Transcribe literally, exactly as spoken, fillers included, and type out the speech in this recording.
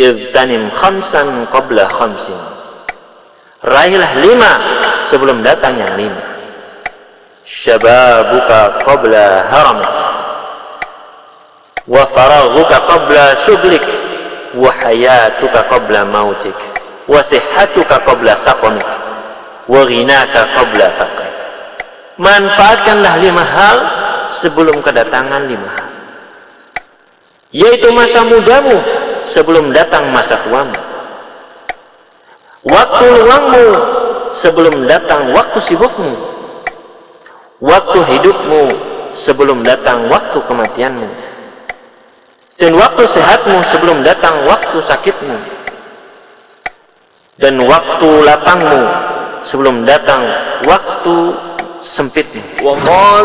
Igtanim khamsan qabla khamsin. Raihlah lima sebelum datang yang lima. Syababuka qabla haramik, wa faraghuka qabla syughlik, wa hayatuka qabla mautik, wa sihhatuka qabla saqamik, wa ghinaka qabla faqrik. Manfaatkanlah lima hal sebelum kedatangan lima hal, yaitu masa mudamu sebelum datang masa tuamu, waktu luangmu sebelum datang waktu sibukmu, waktu hidupmu sebelum datang waktu kematianmu, dan waktu sehatmu sebelum datang waktu sakitmu, dan waktu lapangmu sebelum datang waktu sempitmu.